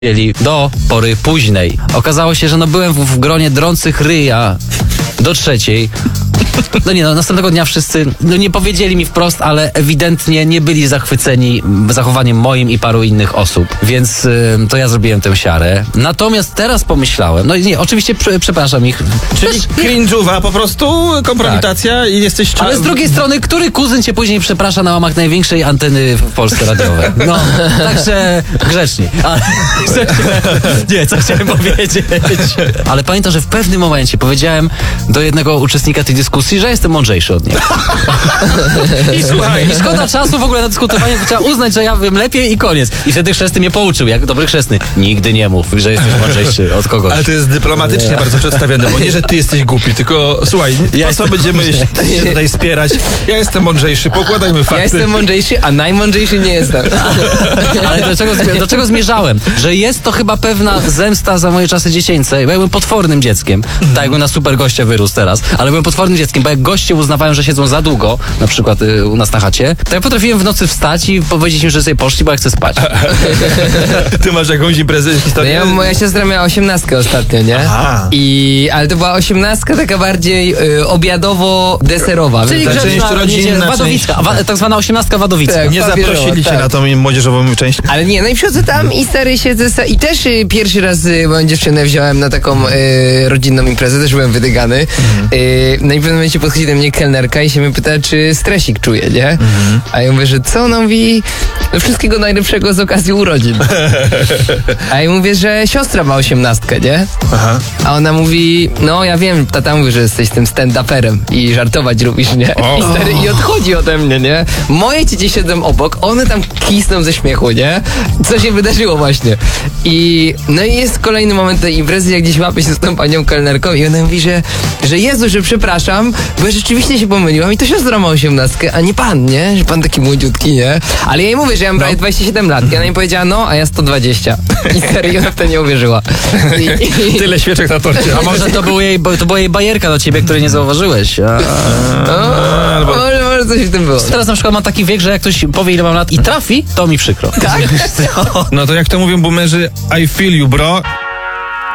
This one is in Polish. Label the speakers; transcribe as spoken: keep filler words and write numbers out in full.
Speaker 1: do pory późnej. Okazało się, że no byłem w, w gronie drących ryja do trzeciej. No nie no, następnego dnia wszyscy, no nie powiedzieli mi wprost, ale ewidentnie nie byli zachwyceni zachowaniem moim i paru innych osób, więc y, to ja zrobiłem tę siarę. Natomiast teraz pomyślałem, no nie, oczywiście prze, przepraszam ich.
Speaker 2: Czyli cringe'uwa po prostu, kompromitacja tak. I jesteś...
Speaker 1: Ale z drugiej strony, który kuzyn cię później przeprasza na łamach największej anteny w Polsce radiowej? No, także grzecznie. Ale, nie, co chciałem powiedzieć. Ale pamiętam, że w pewnym momencie powiedziałem do jednego uczestnika tej dyskusji, że jestem mądrzejszy od niego. I słuchaj, i szkoda czasu w ogóle na dyskutowanie, bo trzeba uznać, że ja wiem lepiej i koniec. I wtedy chrzestny mnie pouczył, jak dobry chrzestny. Nigdy nie mów, że jesteś mądrzejszy od kogoś.
Speaker 2: Ale to jest dyplomatycznie nie. bardzo przedstawione, bo nie, że ty jesteś głupi, tylko słuchaj, ja po co będziemy się tutaj spierać? Ja jestem mądrzejszy, pokładajmy fakty.
Speaker 3: Ja jestem mądrzejszy, a najmądrzejszy nie jestem.
Speaker 1: Ale do czego, do czego zmierzałem? Że jest to chyba pewna zemsta za moje czasy dziecięce. Ja byłem potwornym dzieckiem. Tak jakbym na super gościa wyrósł teraz, ale byłem potwornym dzieckiem, bo jak goście uznawają, że siedzą za długo, na przykład y, u nas na chacie, to ja potrafiłem w nocy wstać i powiedzieć im, że sobie poszli, bo ja chcę spać.
Speaker 2: Ty masz jakąś imprezę historię?
Speaker 3: No ja, moja siostra miała osiemnastkę ostatnio, nie?
Speaker 2: Aha.
Speaker 3: I, ale to była osiemnastka taka bardziej y, obiadowo-deserowa.
Speaker 1: Czyli
Speaker 2: Ta
Speaker 1: grzeczna,
Speaker 2: część rodzinna,
Speaker 1: wadowicka,
Speaker 2: część...
Speaker 1: wa, tak zwana osiemnastka wadowicka.
Speaker 3: Tak.
Speaker 2: Nie
Speaker 3: Papierowa,
Speaker 2: zaprosili cię
Speaker 3: tak.
Speaker 2: na tą młodzieżową część?
Speaker 3: Ale nie, no i przychodzę tam i stary siedzę sa- i też y, pierwszy raz y, moją dziewczynę wziąłem na taką y, rodzinną imprezę, też byłem wydygany. Mhm. Y, no i w pewnym momencie podchodzi do mnie kelnerka i się mnie pyta, czy stresik czuje, nie? Mhm. A ja mówię, że co? Ona mówi, no wszystkiego najlepszego z okazji urodzin. A ja mówię, że siostra ma osiemnastkę, nie?
Speaker 2: Aha.
Speaker 3: A ona mówi, no ja wiem, tata mówi, że jesteś tym stand-uperem i żartować lubisz, nie?
Speaker 2: O.
Speaker 3: I, stary, I odchodzi ode mnie, nie? Moje dzieci siedzą obok, one tam kisną ze śmiechu, nie? Co się wydarzyło właśnie. I no i jest kolejny moment tej imprezy, jak gdzieś łapie się z tą panią kelnerką i ona mówi, że, że Jezu, że przepraszam, bo ja rzeczywiście się pomyliłam i to siostra ma osiemnastkę, a nie pan, nie? Że pan taki młodziutki, nie? Ale ja jej mówię, że ja mam prawie dwadzieścia siedem lat i ona mi powiedziała, no, a ja sto dwadzieścia. I stary, ona w to nie uwierzyła. I, i...
Speaker 2: Tyle świeczek na torcie.
Speaker 1: A może to, był jej, to była jej bajerka do ciebie, której nie zauważyłeś. A...
Speaker 3: O,
Speaker 2: Albo...
Speaker 3: może, może coś w tym było.
Speaker 1: Teraz na przykład mam taki wiek, że jak ktoś powie, ile mam lat i trafi, to mi przykro.
Speaker 3: Tak?
Speaker 2: No to jak to mówią boomerzy, I feel you, bro.